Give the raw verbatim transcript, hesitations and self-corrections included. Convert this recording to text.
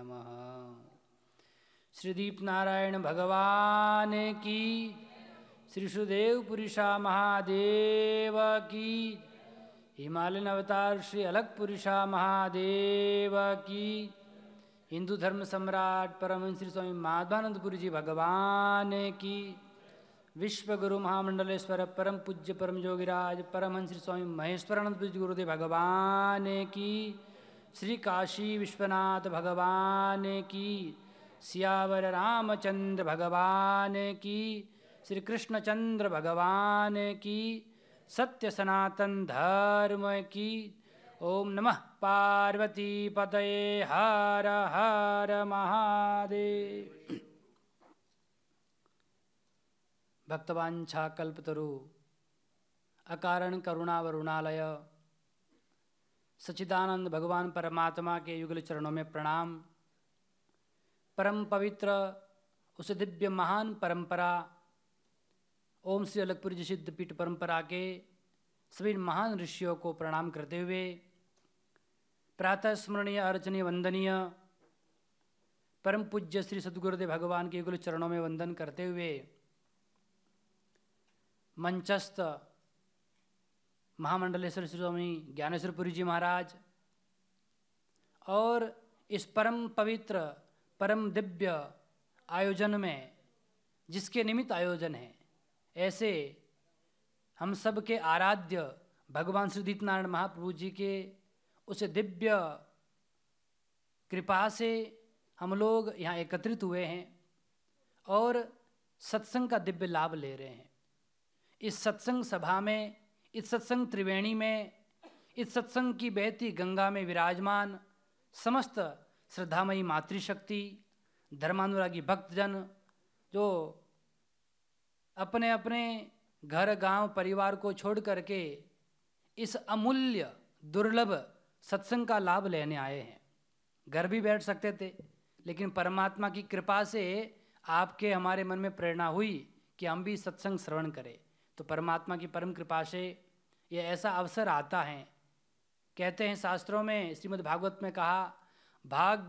नमः। श्री दीप नारायण भगवान की, श्री सुदेव पुरुषा महादेव की, हिमालयन अवतार श्री अलग पुरुषा महादेव की, हिंदू धर्म सम्राट परमहंस श्री स्वामी माधवानंदपुरी जी भगवान की, विश्व गुरु महामंडलेश्वर परम पूज्य परम योगिराज परमहंस श्री स्वामी महेश्वरानंद जी गुरुदेव भगवान की, श्री काशी विश्वनाथ भगवान की, सियावर रामचंद्र भगवान की, श्री कृष्णचंद्र भगवान की, सत्य सनातन धर्म की। ओम नमः पार्वती पतये हर हर महादेव। भक्तवांछा कल्पतरु अकारण करुणावरुणालय सच्चिदानंद भगवान परमात्मा के युगल चरणों में प्रणाम। परम पवित्र उस दिव्य महान परंपरा ओम श्री अलगपुरी जी सिद्धपीठ परंपरा के सभी महान ऋषियों को प्रणाम करते हुए प्रातः स्मरणीय अर्चनीय वंदनीय परम पूज्य श्री सद्गुरुदेव भगवान के युगल चरणों में वंदन करते हुए मंचस्थ महामंडलेश्वर श्री स्वामी ज्ञानेश्वरपुरी जी महाराज और इस परम पवित्र परम दिव्य आयोजन में जिसके निमित्त आयोजन है, ऐसे हम सब के आराध्य भगवान श्री दीपनारायण महाप्रभु जी के उस दिव्य कृपा से हम लोग यहाँ एकत्रित हुए हैं और सत्संग का दिव्य लाभ ले रहे हैं। इस सत्संग सभा में, इस सत्संग त्रिवेणी में, इस सत्संग की बहती गंगा में विराजमान समस्त श्रद्धामयी मातृशक्ति, धर्मानुरागी भक्तजन जो अपने अपने घर गांव परिवार को छोड़ करके इस अमूल्य दुर्लभ सत्संग का लाभ लेने आए हैं। घर भी बैठ सकते थे, लेकिन परमात्मा की कृपा से आपके हमारे मन में प्रेरणा हुई कि हम भी सत्संग श्रवण करें, तो परमात्मा की परम कृपा से ये ऐसा अवसर आता है। कहते हैं शास्त्रों में, श्रीमद् भागवत में कहा, भाग